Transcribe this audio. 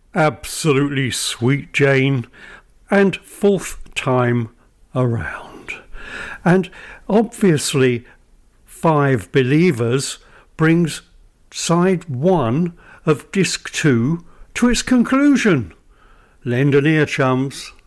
Absolutely Sweet Jane, and Fourth Time Around. And obviously, Five Believers brings side one of disc 2 to its conclusion. Lend an ear, chums.